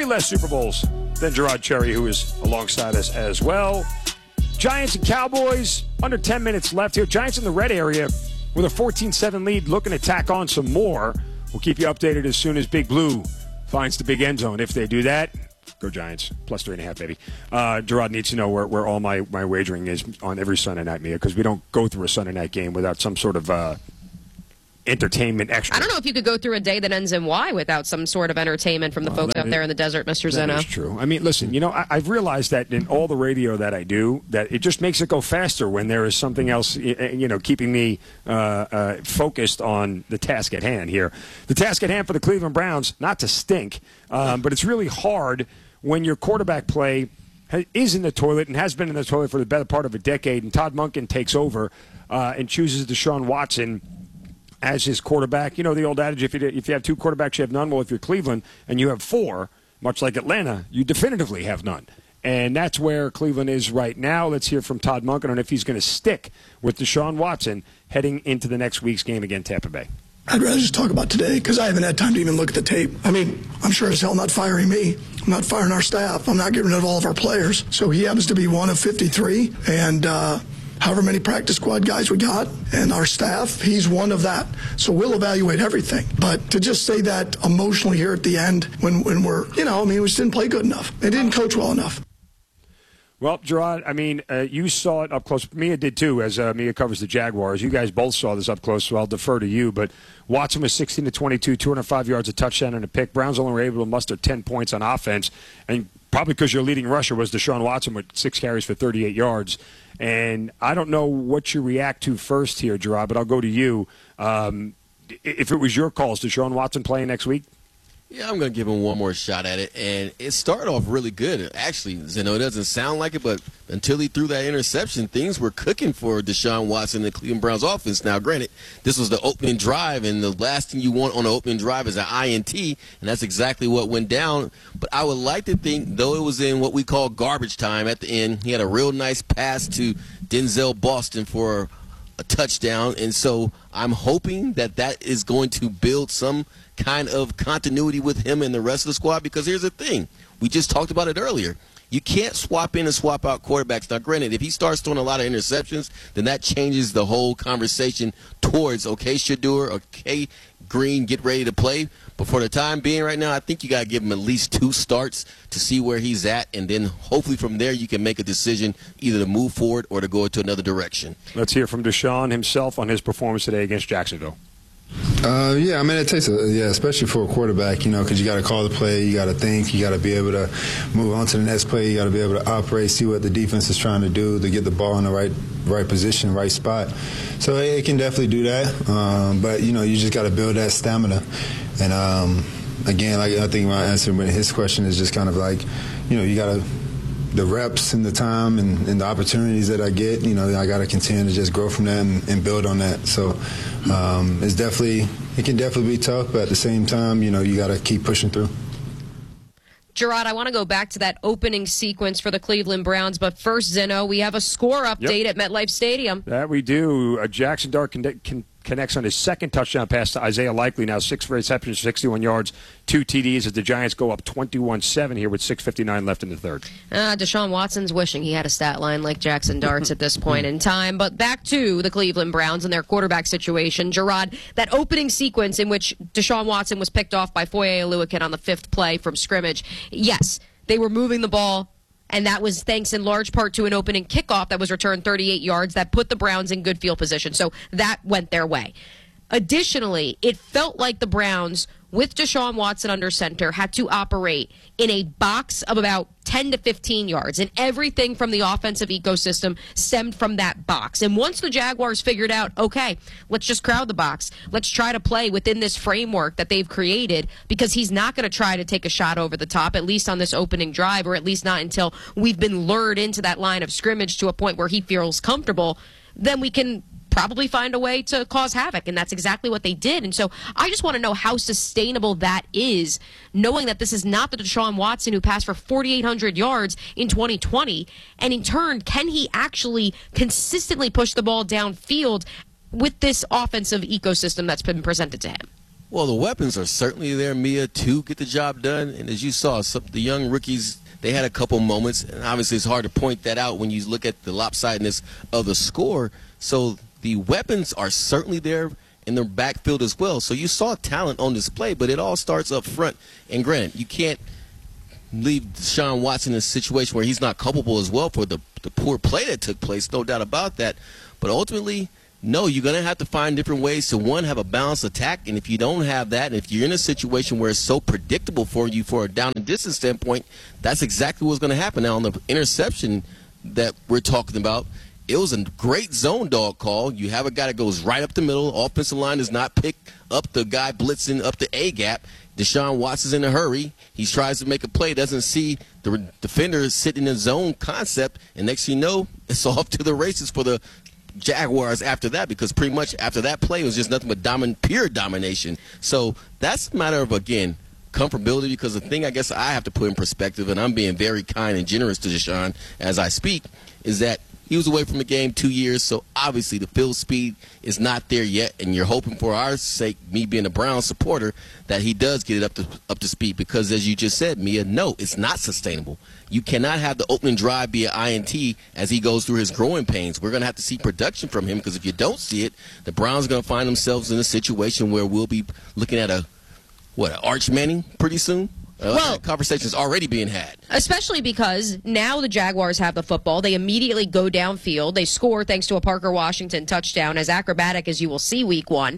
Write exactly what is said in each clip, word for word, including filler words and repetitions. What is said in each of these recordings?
three less Super Bowls than Gerard Cherry, who is alongside us as well. Giants and Cowboys, under ten minutes left here. Giants in the red area with a fourteen seven lead, looking to tack on some more. We'll keep you updated as soon as Big Blue finds the big end zone. If they do that, go Giants. Plus three and a half, baby. Uh, Gerard needs to know where, where all my, my wagering is on every Sunday night, Mia, because we don't go through a Sunday night game without some sort of uh, entertainment extra. I don't know if you could go through a day that ends in Y without some sort of entertainment from the well, folks up there in the desert, Mister That Zinno. That's true. I mean, listen, you know, I, I've realized that in all the radio that I do, that it just makes it go faster when there is something else, you know, keeping me uh, uh, focused on the task at hand here. The task at hand for the Cleveland Browns, not to stink, um, but it's really hard when your quarterback play is in the toilet and has been in the toilet for the better part of a decade, and Todd Monken takes over uh, and chooses Deshaun Watson as his quarterback. You know the old adage, if you, if you have two quarterbacks, you have none. Well, if you're Cleveland and you have four, much like Atlanta, you definitively have none. And that's where Cleveland is right now. Let's hear from Todd Monken on if he's going to stick with Deshaun Watson heading into the next week's game against Tampa Bay. I'd rather just talk about today because I haven't had time to even look at the tape. I mean, I'm sure as hell not firing me. I'm not firing our staff. I'm not getting rid of all of our players. So he happens to be one of fifty-three. And uh, however many practice squad guys we got and our staff, he's one of that. So we'll evaluate everything. But to just say that emotionally here at the end when, when we're, you know, I mean, we just didn't play good enough. They didn't coach well enough. Well, Gerard, I mean, uh, you saw it up close. Mia did too, as uh, Mia covers the Jaguars. You guys both saw this up close, so I'll defer to you. But Watson was sixteen to twenty-two, two hundred five yards, a touchdown, and a pick. Browns only were able to muster ten points on offense, and probably because your leading rusher was Deshaun Watson with six carries for thirty-eight yards. And I don't know what you react to first here, Gerard, but I'll go to you. Um, if it was your call, is Deshaun Watson playing next week? Yeah, I'm going to give him one more shot at it. And it started off really good. Actually, you know, it doesn't sound like it, but until he threw that interception, things were cooking for Deshaun Watson and the Cleveland Browns offense. Now, granted, this was the opening drive, and the last thing you want on an opening drive is an I N T, and that's exactly what went down. But I would like to think, though it was in what we call garbage time at the end, he had a real nice pass to Denzel Boston for a touchdown. And so I'm hoping that that is going to build some kind of continuity with him and the rest of the squad, because here's the thing. We just talked about it earlier. You can't swap in and swap out quarterbacks. Now, granted, if he starts throwing a lot of interceptions, then that changes the whole conversation towards, okay, Shedeur, okay, Green, get ready to play. But for the time being right now, I think you got to give him at least two starts to see where he's at, and then hopefully from there you can make a decision either to move forward or to go into another direction. Let's hear from Deshaun himself on his performance today against Jacksonville. Uh, yeah, I mean, it takes a, yeah, especially for a quarterback, you know, because you got to call the play, you got to think, you got to be able to move on to the next play, you got to be able to operate, see what the defense is trying to do to get the ball in the right right position, right spot. So it, it can definitely do that, um, but, you know, you just got to build that stamina. And, um, again, like I think my answer with his question is just kind of like, you know, you got to, the reps and the time and, and the opportunities that I get, you know, I got to continue to just grow from that and, and build on that. So um, it's definitely, it can definitely be tough, but at the same time, you know, you got to keep pushing through. Gerard, I want to go back to that opening sequence for the Cleveland Browns, but first, Zinno, we have a score update yep. at MetLife Stadium. That we do. Uh, Jackson Dart con- con- connects on his second touchdown pass to Isaiah Likely. Now six receptions, sixty-one yards, two T Ds as the Giants go up twenty-one seven here with six fifty-nine left in the third. Uh, Deshaun Watson's wishing he had a stat line like Jackson Dart's at this point in time. But back to the Cleveland Browns and their quarterback situation. Gerard, that opening sequence in which Deshaun Watson was picked off by Foye Oluokun on the fifth play from scrimmage, yes, they were moving the ball, and that was thanks in large part to an opening kickoff that was returned thirty-eight yards that put the Browns in good field position. So that went their way. Additionally, it felt like the Browns, with Deshaun Watson under center, had to operate in a box of about ten to fifteen yards, and everything from the offensive ecosystem stemmed from that box. And once the Jaguars figured out, okay, let's just crowd the box, let's try to play within this framework that they've created, because he's not going to try to take a shot over the top, at least on this opening drive, or at least not until we've been lured into that line of scrimmage to a point where he feels comfortable, then we can probably find a way to cause havoc, and that's exactly what they did. And so I just want to know how sustainable that is, knowing that this is not the Deshaun Watson who passed for forty-eight hundred yards in twenty twenty, and in turn, can he actually consistently push the ball downfield with this offensive ecosystem that's been presented to him? Well, the weapons are certainly there, Mia, to get the job done. And as you saw, some, the young rookies, they had a couple moments. And obviously it's hard to point that out when you look at the lopsidedness of the score. So the weapons are certainly there in the backfield as well. So you saw talent on display, but it all starts up front. And granted, you can't leave Deshaun Watson in a situation where he's not culpable as well for the, the poor play that took place, no doubt about that. But ultimately, no, you're going to have to find different ways to, one, have a balanced attack. And if you don't have that, and if you're in a situation where it's so predictable for you for a down and distance standpoint, that's exactly what's going to happen. Now, on the interception that we're talking about, it was a great zone dog call. You have a guy that goes right up the middle. Offensive line does not pick up the guy blitzing up the A-gap. Deshaun Watson's in a hurry. He tries to make a play, doesn't see the defender sitting in zone concept, and next thing you know, it's off to the races for the Jaguars after that, because pretty much after that play it was just nothing but domin- pure domination. So that's a matter of, again, comfortability, because the thing I guess I have to put in perspective, and I'm being very kind and generous to Deshaun as I speak, is that he was away from the game two years, so obviously the field speed is not there yet, and you're hoping for our sake, me being a Browns supporter, that he does get it up to up to speed, because as you just said, Mia, no, it's not sustainable. You cannot have the opening drive be an I N T as he goes through his growing pains. We're going to have to see production from him, because if you don't see it, the Browns are going to find themselves in a situation where we'll be looking at a, what, an Arch Manning pretty soon? Uh, well, conversations already being had. Especially because now the Jaguars have the football. They immediately go downfield. They score thanks to a Parker Washington touchdown, as acrobatic as you will see week one.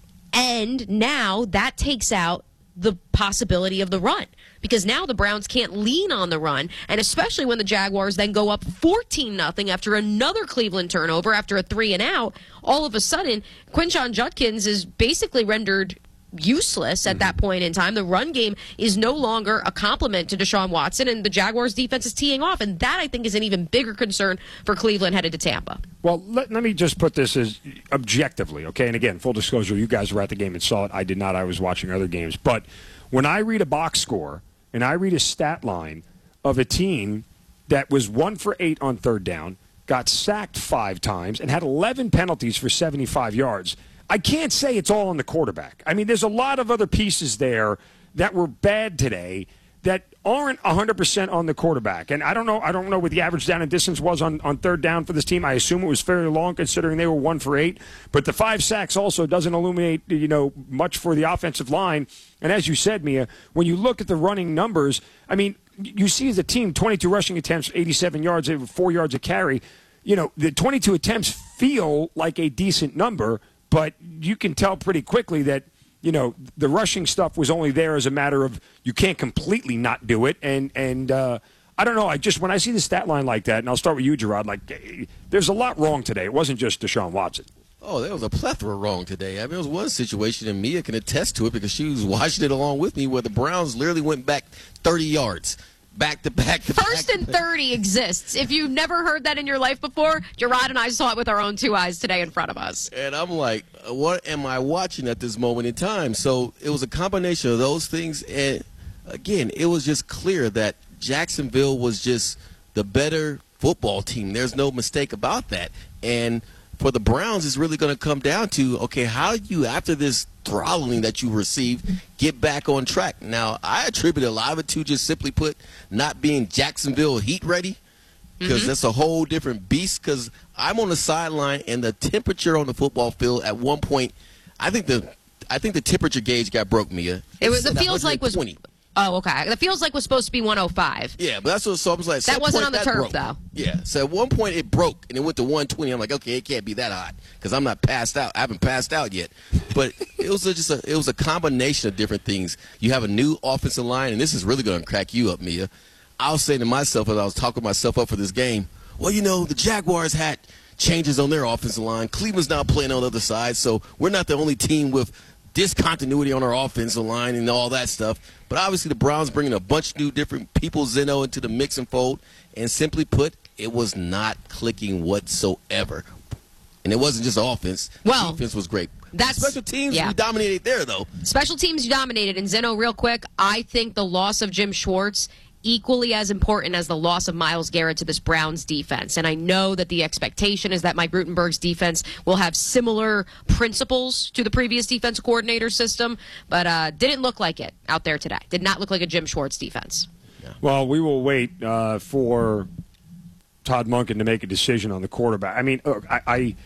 And now that takes out the possibility of the run, because now the Browns can't lean on the run, and especially when the Jaguars then go up fourteen nothing after another Cleveland turnover after a three and out, all of a sudden Quinshon Judkins is basically rendered useless at mm-hmm. that point in time. The run game is no longer a compliment to Deshaun Watson, and the Jaguars defense is teeing off, and that I think is an even bigger concern for Cleveland headed to Tampa. Well, let, let me just put this as objectively, okay? And again, full disclosure, you guys were at the game and saw it. I did not. I was watching other games. But when I read a box score and I read a stat line of a team that was one for eight on third down, got sacked five times, and had eleven penalties for seventy-five yards, I can't say it's all on the quarterback. I mean, there's a lot of other pieces there that were bad today that aren't one hundred percent on the quarterback. And I don't know I don't know what the average down and distance was on, on third down for this team. I assume it was fairly long considering they were one for eight. But the five sacks also doesn't illuminate, you know, much for the offensive line. And as you said, Mia, when you look at the running numbers, I mean, you see as a team, twenty-two rushing attempts, eighty-seven yards, four yards a carry. You know, the twenty-two attempts feel like a decent number, but you can tell pretty quickly that, you know, the rushing stuff was only there as a matter of you can't completely not do it. And, and uh, I don't know. I just, when I see the stat line like that, and I'll start with you, Gerard, like, there's a lot wrong today. It wasn't just Deshaun Watson. Oh, there was a plethora wrong today. I mean, there was one situation, and Mia can attest to it because she was watching it along with me, where the Browns literally went back thirty yards. Back to back to First back and to back. thirty exists. If you've never heard that in your life before, Gerard and I saw it with our own two eyes today in front of us. And I'm like, what am I watching at this moment in time? So it was a combination of those things. And, again, it was just clear that Jacksonville was just the better football team. There's no mistake about that. And for the Browns, it's really going to come down to, okay, how do you, after this throttling that you received, get back on track? Now, I attribute a lot of it to, just simply put, not being Jacksonville heat ready, because mm-hmm. that's a whole different beast. Because I'm on the sideline, and the temperature on the football field at one point, I think the I think the temperature gauge got broke, Mia. It was. It feels like was. Oh, okay. The feels like was supposed to be one oh five. Yeah, but that's what so I was like. That wasn't point, on the that turf, broke. though. Yeah, so at one point it broke and it went to one twenty. I'm like, okay, it can't be that hot because I'm not passed out. I haven't passed out yet. But it was a, just a it was a combination of different things. You have a new offensive line, and this is really going to crack you up, Mia. I was saying to myself as I was talking myself up for this game, well, you know, the Jaguars had changes on their offensive line. Cleveland's now playing on the other side, so we're not the only team with discontinuity on our offensive line and all that stuff. But obviously the Browns bringing a bunch of new different people, Zeno, into the mix and fold. And simply put, it was not clicking whatsoever. And it wasn't just offense. Well, the defense was great. That's, Special teams, yeah. we dominated there, though. Special teams, you dominated. And Zeno, real quick, I think the loss of Jim Schwartz equally as important as the loss of Myles Garrett to this Browns defense. And I know that the expectation is that Mike Rutenberg's defense will have similar principles to the previous defense coordinator system, but uh, didn't look like it out there today. Did not look like a Jim Schwartz defense. Well, we will wait uh, for Todd Monken to make a decision on the quarterback. I mean, look, I, I,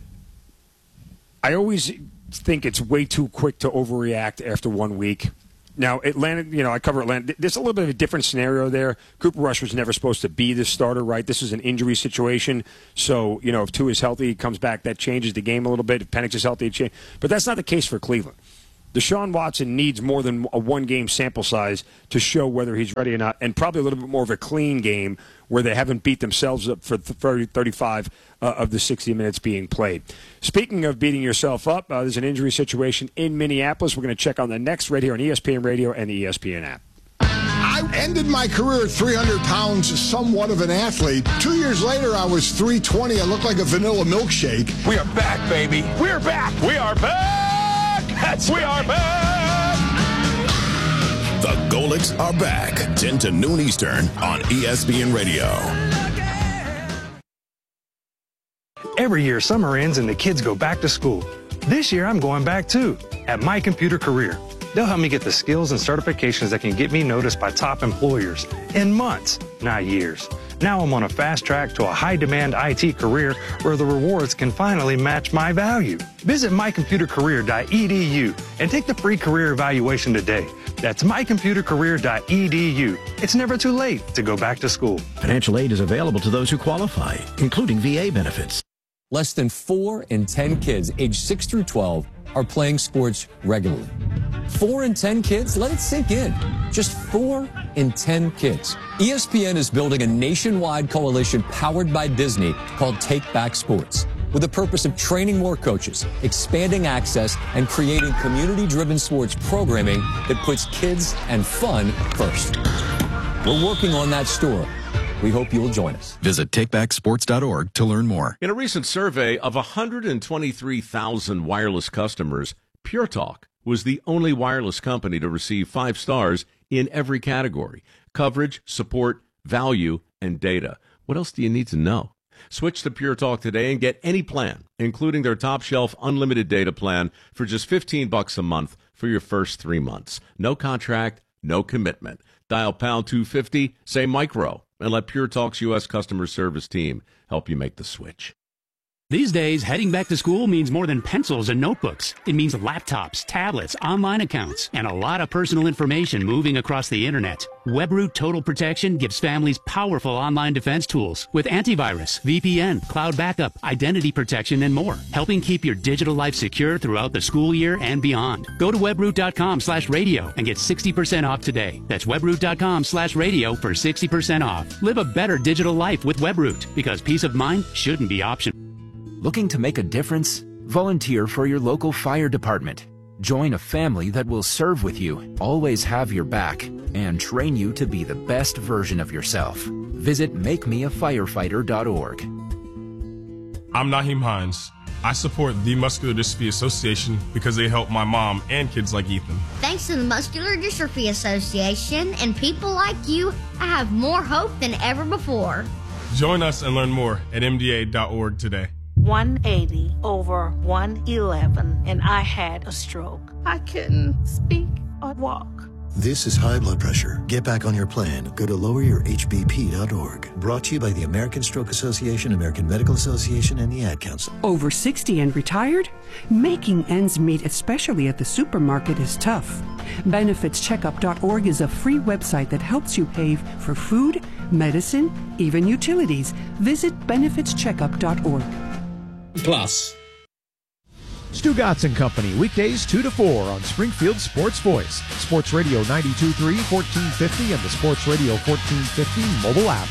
I always think it's way too quick to overreact after one week. Now, Atlanta, you know, I cover Atlanta. There's a little bit of a different scenario there. Cooper Rush was never supposed to be the starter, right? This is an injury situation. So, you know, if Tua is healthy, he comes back, that changes the game a little bit. If Penix is healthy, it changes. But that's not the case for Cleveland. Deshaun Watson needs more than a one-game sample size to show whether he's ready or not, and probably a little bit more of a clean game where they haven't beat themselves up for thirty, thirty-five uh, of the sixty minutes being played. Speaking of beating yourself up, uh, there's an injury situation in Minneapolis. We're going to check on the next right here on E S P N Radio and the E S P N app. I ended my career at three hundred pounds, somewhat of an athlete. Two years later, I was three twenty. I looked like a vanilla milkshake. We are back, baby. We're back. We are back. That's we are back. The Golics are back. ten to noon Eastern on E S P N Radio. Every year, summer ends and the kids go back to school. This year, I'm going back too, at My Computer Career. They'll help me get the skills and certifications that can get me noticed by top employers in months, not years. Now I'm on a fast track to a high-demand I T career where the rewards can finally match my value. Visit my computer career dot e d u and take the free career evaluation today. That's my computer career dot e d u. It's never too late to go back to school. Financial aid is available to those who qualify, including V A benefits. Less than four in ten kids aged six through twelve are playing sports regularly. Four in ten kids? Let it sink in. Just four in ten kids. E S P N is building a nationwide coalition powered by Disney called Take Back Sports, with the purpose of training more coaches, expanding access, and creating community-driven sports programming that puts kids and fun first. We're working on that story. We hope you'll join us. Visit take back sports dot org to learn more. In a recent survey of one hundred twenty-three thousand wireless customers, Pure Talk was the only wireless company to receive five stars in every category: coverage, support, value, and data. What else do you need to know? Switch to Pure Talk today and get any plan, including their top shelf unlimited data plan, for just fifteen bucks a month for your first three months. No contract, no commitment. Dial pound two fifty, say micro, and let Pure Talk's U S customer service team help you make the switch. These days, heading back to school means more than pencils and notebooks. It means laptops, tablets, online accounts, and a lot of personal information moving across the internet. WebRoot Total Protection gives families powerful online defense tools with antivirus, V P N, cloud backup, identity protection, and more, helping keep your digital life secure throughout the school year and beyond. Go to webroot dot com slash radio and get sixty percent off today. That's webroot dot com slash radio for sixty percent off. Live a better digital life with WebRoot, because peace of mind shouldn't be optional. Looking to make a difference? Volunteer for your local fire department. Join a family that will serve with you, always have your back, and train you to be the best version of yourself. Visit make me a firefighter dot org. I'm Naheem Hines. I support the Muscular Dystrophy Association because they help my mom and kids like Ethan. Thanks to the Muscular Dystrophy Association and people like you, I have more hope than ever before. Join us and learn more at M D A dot org today. one eighty over one eleven, and I had a stroke. I couldn't speak or walk. This is high blood pressure. Get back on your plan. Go to lower your H B P dot org. Brought to you by the American Stroke Association, American Medical Association, and the Ad Council. Over sixty and retired? Making ends meet, especially at the supermarket, is tough. benefits checkup dot org is a free website that helps you pay for food, medicine, even utilities. Visit benefits checkup dot org. Plus. Stu Gatz and Company, weekdays two to four on Springfield Sports Voice, Sports Radio ninety-two point three, fourteen fifty, and the Sports Radio fourteen fifty mobile app.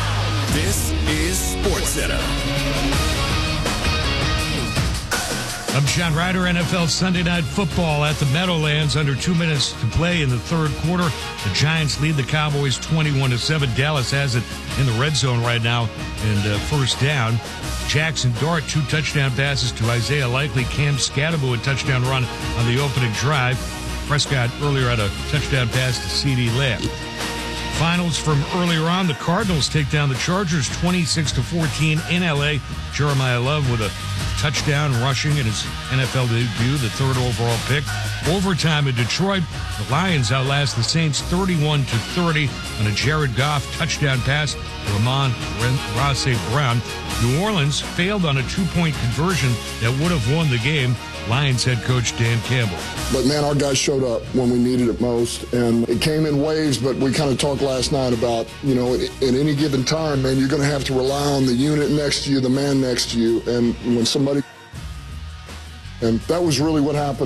This is SportsCenter. I'm John Ryder. N F L Sunday Night Football at the Meadowlands. Under two minutes to play in the third quarter. The Giants lead the Cowboys twenty-one to seven. Dallas has it in the red zone right now, and uh, first down. Jackson Dart, two touchdown passes to Isaiah Likely. Cam Scatterbo, a touchdown run on the opening drive. Prescott earlier had a touchdown pass to CeeDee Lamb. Finals from earlier on, the Cardinals take down the Chargers twenty-six to fourteen in L A. Jeremiah Love with a touchdown rushing in his N F L debut, the third overall pick. Overtime in Detroit, the Lions outlast the Saints thirty-one to thirty on a Jared Goff touchdown pass to Amon-Ra Saint Brown. New Orleans failed on a two-point conversion that would have won the game. Lions head coach Dan Campbell. But, man, our guys showed up when we needed it most, and it came in waves, but we kind of talked last night about, you know, at, at any given time, man, you're going to have to rely on the unit next to you, the man next to you, and when somebody – and that was really what happened.